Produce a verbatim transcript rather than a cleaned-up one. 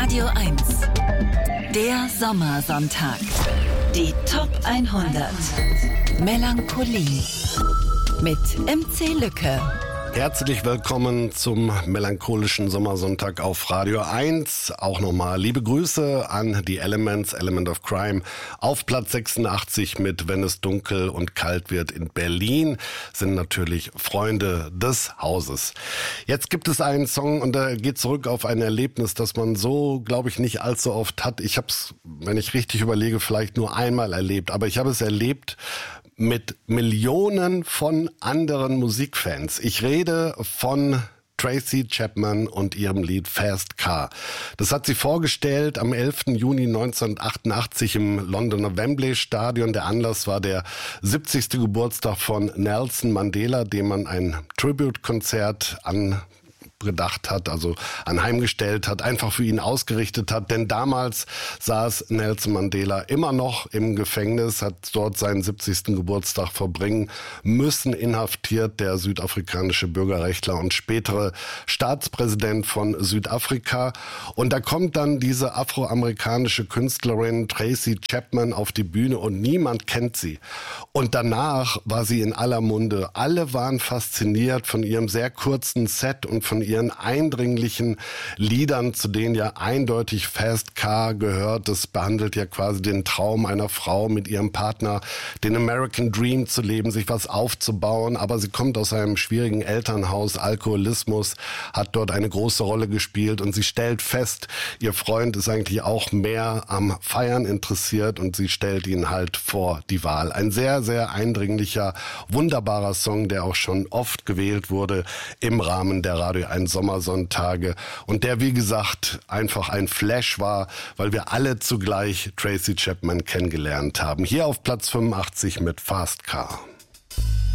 Radio eins. Der Sommersonntag. Die Top hundert. Melancholie. Mit M C Lücke. Herzlich willkommen zum melancholischen Sommersonntag auf Radio eins. Auch nochmal liebe Grüße an die Elements, Element of Crime. Auf Platz sechsundachtzig mit Wenn es dunkel und kalt wird in Berlin sind natürlich Freunde des Hauses. Jetzt gibt es einen Song und der geht zurück auf ein Erlebnis, das man so, glaube ich, nicht allzu oft hat. Ich habe es, wenn ich richtig überlege, vielleicht nur einmal erlebt. Aber ich habe es erlebt mit Millionen von anderen Musikfans. Ich rede von Tracy Chapman und ihrem Lied Fast Car. Das hat sie vorgestellt am elften Juni neunzehnhundertachtundachtzig im Londoner Wembley Stadion. Der Anlass war der siebzigste Geburtstag von Nelson Mandela, dem man ein Tribute-Konzert an gedacht hat, also anheimgestellt hat, einfach für ihn ausgerichtet hat. Denn damals saß Nelson Mandela immer noch im Gefängnis, hat dort seinen siebzigsten Geburtstag verbringen müssen, inhaftiert, der südafrikanische Bürgerrechtler und spätere Staatspräsident von Südafrika. Und da kommt dann diese afroamerikanische Künstlerin Tracy Chapman auf die Bühne und niemand kennt sie. Und danach war sie in aller Munde. Alle waren fasziniert von ihrem sehr kurzen Set und von ihren eindringlichen Liedern, zu denen ja eindeutig Fast Car gehört. Das behandelt ja quasi den Traum einer Frau mit ihrem Partner, den American Dream zu leben, sich was aufzubauen. Aber sie kommt aus einem schwierigen Elternhaus. Alkoholismus hat dort eine große Rolle gespielt und sie stellt fest, ihr Freund ist eigentlich auch mehr am Feiern interessiert und sie stellt ihn halt vor die Wahl. Ein sehr, sehr eindringlicher, wunderbarer Song, der auch schon oft gewählt wurde im Rahmen der Radio eins Sommersonntage und der, wie gesagt, einfach ein Flash war, weil wir alle zugleich Tracy Chapman kennengelernt haben. Hier auf Platz fünfundachtzig mit Fast Car.